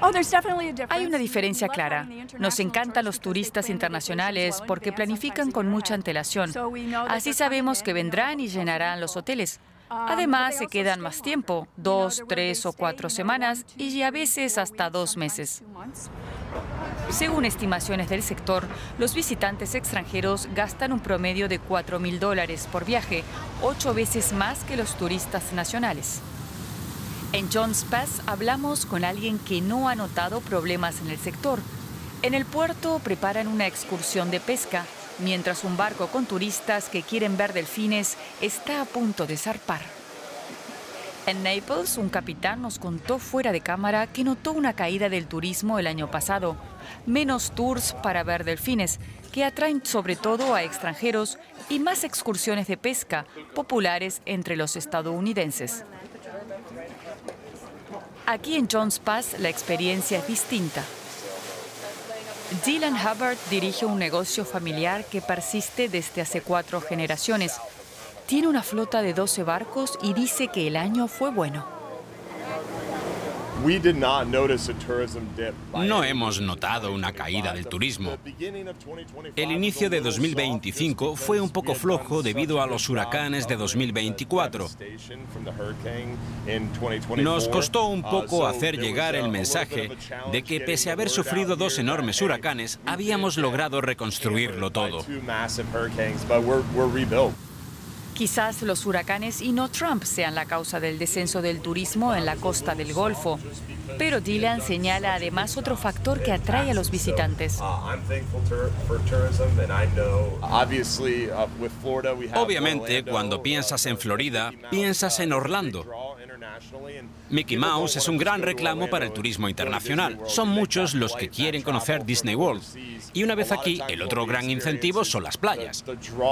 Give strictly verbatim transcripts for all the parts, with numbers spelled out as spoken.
Hay una diferencia clara. Nos encantan los turistas internacionales porque planifican con mucha antelación. Así sabemos que vendrán y llenarán los hoteles. Además, se quedan más tiempo, dos, tres o cuatro semanas y a veces hasta dos meses. Según estimaciones del sector, los visitantes extranjeros gastan un promedio de cuatro mil dólares por viaje, ocho veces más que los turistas nacionales. En Jones Pass hablamos con alguien que no ha notado problemas en el sector. En el puerto preparan una excursión de pesca, mientras un barco con turistas que quieren ver delfines está a punto de zarpar. En Naples, un capitán nos contó fuera de cámara que notó una caída del turismo el año pasado. Menos tours para ver delfines, que atraen sobre todo a extranjeros, y más excursiones de pesca, populares entre los estadounidenses. Aquí en Jones Pass la experiencia es distinta. Dylan Hubbard dirige un negocio familiar que persiste desde hace cuatro generaciones. Tiene una flota de doce barcos y dice que el año fue bueno. No hemos notado una caída del turismo. El inicio de dos mil veinticinco fue un poco flojo debido a los huracanes de dos mil veinticuatro. Nos costó un poco hacer llegar el mensaje de que, pese a haber sufrido dos enormes huracanes, habíamos logrado reconstruirlo todo. Quizás los huracanes y no Trump sean la causa del descenso del turismo en la costa del Golfo. Pero Dylan señala además otro factor que atrae a los visitantes. Obviamente, cuando piensas en Florida, piensas en Orlando. Mickey Mouse es un gran reclamo para el turismo internacional. Son muchos los que quieren conocer Disney World. Y una vez aquí, el otro gran incentivo son las playas.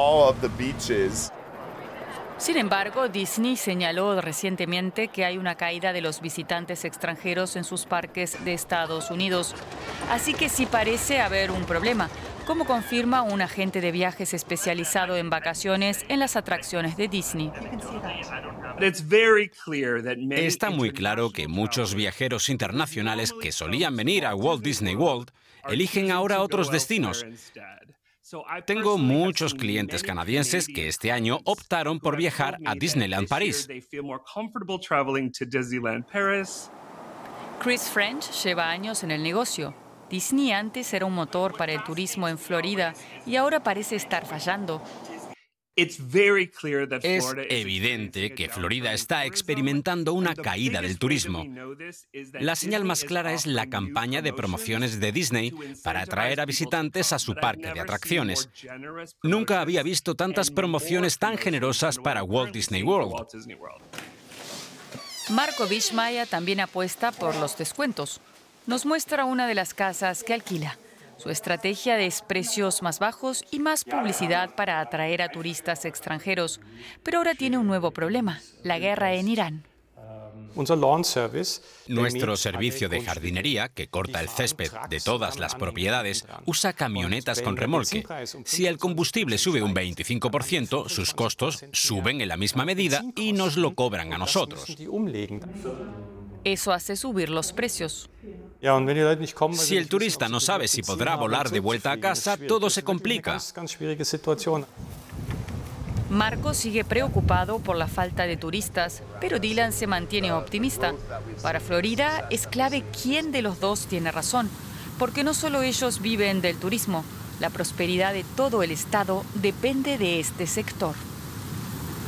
Sin embargo, Disney señaló recientemente que hay una caída de los visitantes extranjeros en sus parques de Estados Unidos. Así que sí parece haber un problema, como confirma un agente de viajes especializado en vacaciones en las atracciones de Disney. Está muy claro que muchos viajeros internacionales que solían venir a Walt Disney World eligen ahora otros destinos. Tengo muchos clientes canadienses que este año optaron por viajar a Disneyland París. Chris French lleva años en el negocio. Disney antes era un motor para el turismo en Florida y ahora parece estar fallando. Es evidente que Florida está experimentando una caída del turismo. La señal más clara es la campaña de promociones de Disney para atraer a visitantes a su parque de atracciones. Nunca había visto tantas promociones tan generosas para Walt Disney World. Marco Bischmeier también apuesta por los descuentos. Nos muestra una de las casas que alquila. Su estrategia es precios más bajos y más publicidad para atraer a turistas extranjeros. Pero ahora tiene un nuevo problema, la guerra en Irán. Nuestro servicio de jardinería, que corta el césped de todas las propiedades, usa camionetas con remolque. Si el combustible sube un veinticinco por ciento, sus costos suben en la misma medida y nos lo cobran a nosotros. Eso hace subir los precios. Si el turista no sabe si podrá volar de vuelta a casa, todo se complica. Marco sigue preocupado por la falta de turistas, pero Dylan se mantiene optimista. Para Florida es clave quién de los dos tiene razón, porque no solo ellos viven del turismo, la prosperidad de todo el estado depende de este sector.